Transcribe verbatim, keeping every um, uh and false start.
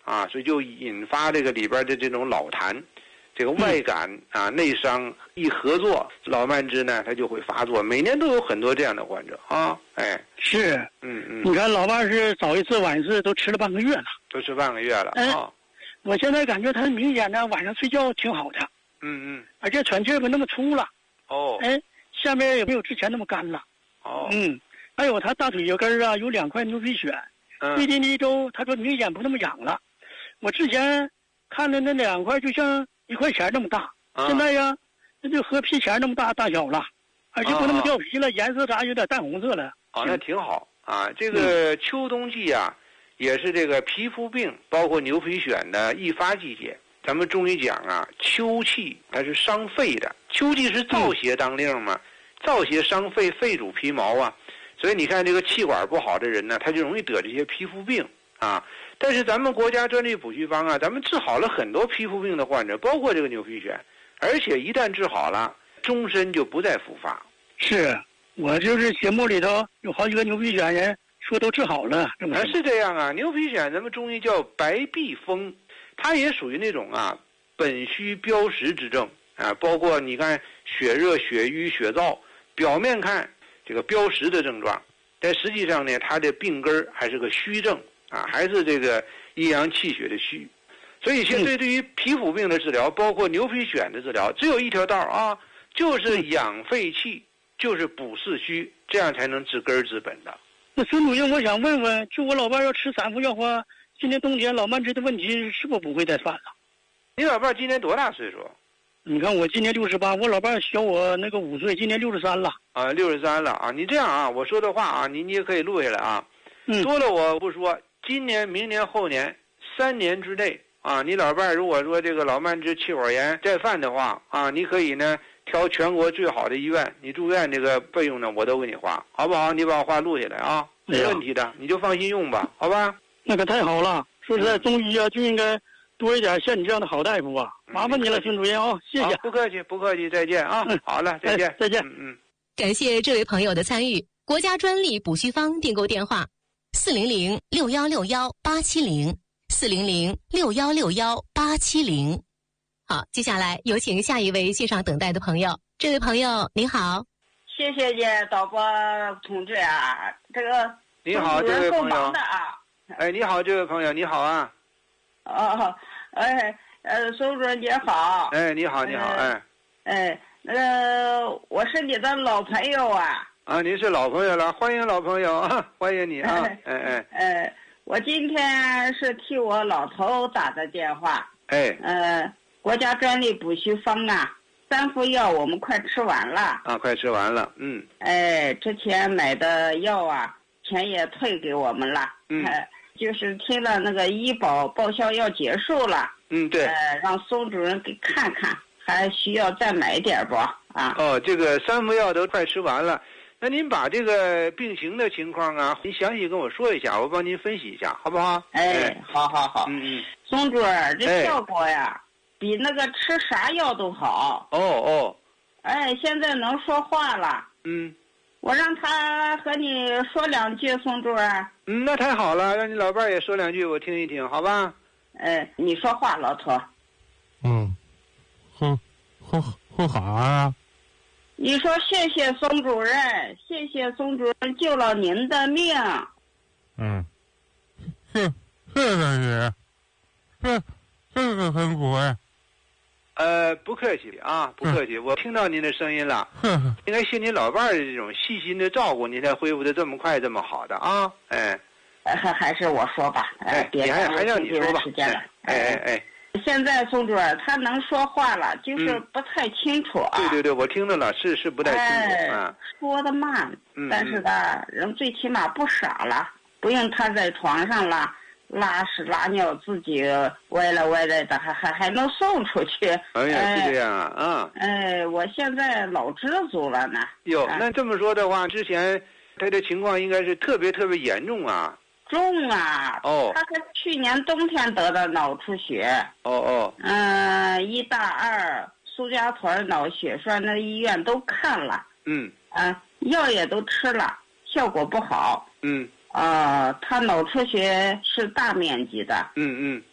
啊，所以就引发这个里边的这种老痰，这个外感啊、内伤一合作，老慢支呢它就会发作。每年都有很多这样的患者啊，哎， 是， 嗯嗯， 你看老伴是早一次晚一次都吃了半个月了， 都吃半个月了哎、 啊， 我现在感觉他明显呢晚上睡觉挺好的， 嗯嗯， 而且喘气不那么粗了， 哦， 哎，下面也没有之前那么干了， 哦， 嗯，还有他大腿脚根啊有两块牛皮癣，最嗯， 近一周他说明显不那么痒了，我之前看的那两块就像一块钱那么大， 啊现在呀那就和皮钱那么大大小了，而且不那么掉皮了，颜色啥有点淡红色了。 哦，那挺好啊。这个秋冬季啊，也是这个皮肤病，包括牛皮癣的易发季节。咱们中医讲啊，秋气它是伤肺的，秋季是燥邪当令嘛，燥邪伤肺，肺主皮毛啊，所以你看这个气管不好的人呢，他就容易得这些皮肤病啊。但是咱们国家专利补虚方啊，咱们治好了很多皮肤病的患者，包括这个牛皮癣，而且一旦治好了，终身就不再复发。 是我就是节目里头有好几个牛皮癣人说都治好了，这么啊，是这样啊，牛皮癣咱们中医叫白痹风，它也属于那种啊本虚标实之症啊，包括你看血热、血瘀、血燥，表面看这个标实的症状，但实际上呢，它的病根还是个虚症啊，还是这个阴阳气血的虚。所以现在对于皮肤病的治疗，包括牛皮癣的治疗，只有一条道啊，就是养肺气，就是补肾虚，这样才能治根治本的。 那孙主任，我想问问，就我老伴要吃三副药花，今年冬天老慢支的问题是否不会再犯了？ 你老伴今年多大岁数？ 你看我今年六十八，我老伴小我那个五岁，今年六十三了。 啊，六十三了啊！你这样啊，我说的话啊，你你也可以录下来啊。 嗯， 多了我不说，今年、明年、后年三年之内啊，你老伴如果说这个老慢支、气管炎再犯的话啊，你可以呢挑全国最好的医院，你住院这个费用呢我都给你花，好不好？你把话录下来啊，没问题的，你就放心用吧，好吧？ 那可太好了！说实在，中医啊就应该多一点像你这样的好大夫啊！麻烦你了，孙主任啊，谢谢。 不客气，不客气，再见啊！ 嗯， 好了，再见， 哎、再见。 嗯嗯。 感谢这位朋友的参与。国家专利补虚方订购电话：四零零六幺六幺八七零，四零零六幺六幺八七零。好，接下来有请下一位线上等待的朋友。这位朋友您好， 谢谢你导播同志啊，这个你好，这位朋友啊， 哎，你好，这位朋友，你好啊。 哦，哎，呃，孙主任你好。 哎，你好，你好，哎。 哎，那个我是你的老朋友啊。 啊，您是老朋友了，欢迎老朋友啊，欢迎你啊，哎哎。 哎，我今天是替我老头打的电话。 哎。 呃，国家专利补虚方啊，三副药我们快吃完了。 啊，快吃完了，嗯。 哎，之前买的药啊，钱也退给我们了。 嗯。 哎，就是听了那个医保报销要结束了。 嗯，对。 呃，让孙主任给看看，还需要再买点不？啊。 哦，这个三副药都快吃完了。那您把这个病情的情况啊，您详细跟我说一下，我帮您分析一下，好不好？ 哎，好好好。 嗯嗯。 孙主任，这效果呀，哎、比那个吃啥药都好。 哦哦。 哎，现在能说话了。 嗯。 我让他和你说两句，孙主任。 嗯，那太好了，让你老伴也说两句，我听一听，好吧？ 哎，你说话，老头。 嗯，哼，哼哼啥呀？ 你说谢谢孙主任，谢谢孙主任救了您的命。 嗯，谢谢谢你，这这个很苦哎。 呃，不客气啊，不客气，嗯、我听到您的声音了。应该谢您老伴儿的这种细心的照顾，您才恢复的这么快，这么好的啊，哎。 还还是我说吧， 哎，别还还让你说吧。 时间了， 哎哎哎。 现在孙主任他能说话了，就是不太清楚啊。 嗯、对对对，我听着了，是是不太清楚、哎、啊。 说的慢， 嗯、 但是呢，人最起码不傻了，不用他在床上了拉屎拉尿自己歪来歪来的，还还还能送出去。 哎呀，哎是这样啊啊！ 哎，我现在老知足了呢。 哟，那这么说的话，之前他的情况应该是特别特别严重啊。 重啊！ 哦， 他是去年冬天得的脑出血。 哦哦。 嗯、呃，一大二苏家屯脑血栓的医院都看了。 嗯。 啊、呃，药也都吃了，效果不好。 嗯。 啊、呃，他脑出血是大面积的。 嗯嗯。